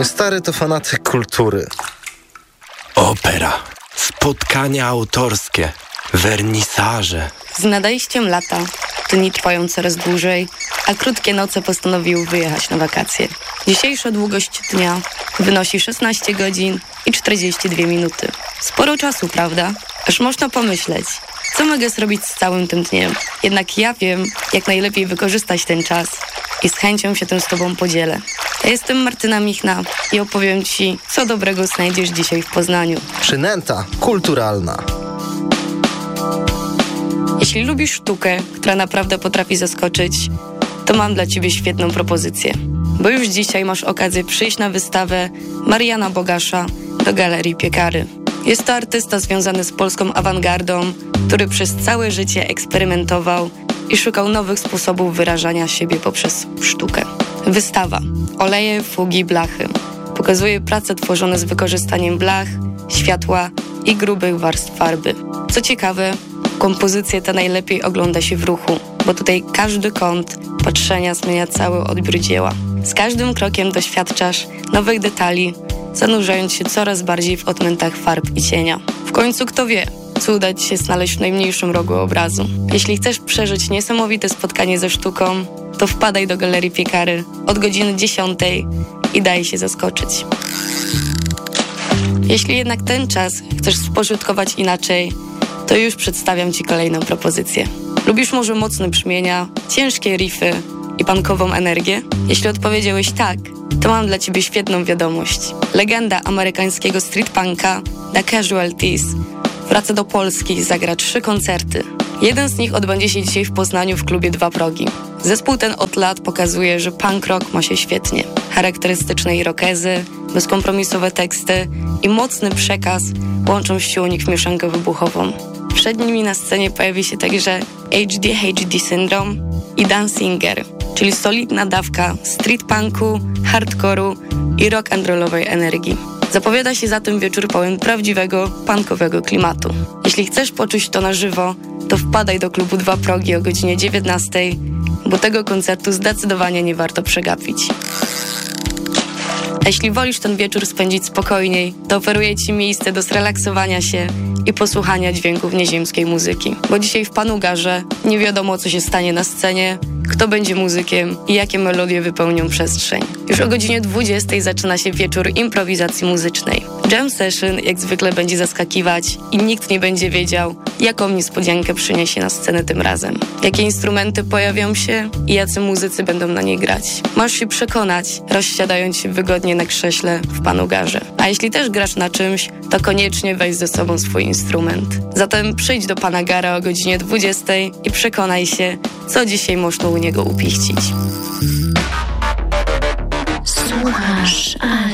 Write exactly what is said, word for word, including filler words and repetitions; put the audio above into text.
Mój stary to fanatyk kultury. Opera, spotkania autorskie, wernisaże. Z nadejściem lata dni trwają coraz dłużej, a krótkie noce postanowiły wyjechać na wakacje. Dzisiejsza długość dnia wynosi szesnaście godzin i czterdzieści dwie minuty. Sporo czasu, prawda? Aż można pomyśleć, co mogę zrobić z całym tym dniem. Jednak ja wiem, jak najlepiej wykorzystać ten czas i z chęcią się tym z Tobą podzielę. Ja jestem Martyna Michna i opowiem Ci, co dobrego znajdziesz dzisiaj w Poznaniu. Przynęta kulturalna. Jeśli lubisz sztukę, która naprawdę potrafi zaskoczyć, to mam dla Ciebie świetną propozycję. Bo już dzisiaj masz okazję przyjść na wystawę Mariana Bogasza do Galerii Piekary. Jest to artysta związany z polską awangardą, który przez całe życie eksperymentował i szukał nowych sposobów wyrażania siebie poprzez sztukę. Wystawa Oleje, fugi, blachy pokazuje prace tworzone z wykorzystaniem blach, światła i grubych warstw farby. Co ciekawe, kompozycję tę najlepiej ogląda się w ruchu, bo tutaj każdy kąt patrzenia zmienia cały odbiór dzieła. Z każdym krokiem doświadczasz nowych detali, zanurzając się coraz bardziej w odmętach farb i cienia. W końcu kto wie, co uda Ci się znaleźć w najmniejszym rogu obrazu. Jeśli chcesz przeżyć niesamowite spotkanie ze sztuką, to wpadaj do Galerii Piekary od godziny dziesiątej i daj się zaskoczyć. Jeśli jednak ten czas chcesz spożytkować inaczej, to już przedstawiam Ci kolejną propozycję. Lubisz może mocne brzmienia, ciężkie riffy i punkową energię? Jeśli odpowiedziałeś tak, to mam dla Ciebie świetną wiadomość. Legenda amerykańskiego street punka The Casualties wraca do Polski i zagra trzy koncerty. Jeden z nich odbędzie się dzisiaj w Poznaniu w klubie Dwa Progi. Zespół ten od lat pokazuje, że punk rock ma się świetnie. Charakterystyczne irokezy, bezkompromisowe teksty i mocny przekaz łączą się u nich w mieszankę wybuchową. Przed nimi na scenie pojawi się także H D H D Syndrome i Danzinger, czyli solidna dawka street punku, hardkoru i rock and rollowej energii. Zapowiada się zatem wieczór pełen prawdziwego, punkowego klimatu. Jeśli chcesz poczuć to na żywo, to wpadaj do klubu Dwa Progi o godzinie dziewiętnastej, bo tego koncertu zdecydowanie nie warto przegapić. A jeśli wolisz ten wieczór spędzić spokojniej, to oferuję Ci miejsce do zrelaksowania się i posłuchania dźwięków nieziemskiej muzyki. Bo dzisiaj w Panugarze nie wiadomo, co się stanie na scenie, kto będzie muzykiem i jakie melodie wypełnią przestrzeń. Już o godzinie dwudziestej zaczyna się wieczór improwizacji muzycznej. Jam session jak zwykle będzie zaskakiwać i nikt nie będzie wiedział, jaką niespodziankę przyniesie na scenę tym razem. Jakie instrumenty pojawią się i jacy muzycy będą na niej grać. Masz się przekonać, rozsiadając się wygodnie na krześle w Panugarze. A jeśli też grasz na czymś, to koniecznie weź ze sobą swój instrument. Zatem przyjdź do Panagara o godzinie dwudziestej i przekonaj się, co dzisiaj można u niego upichcić. Słuchasz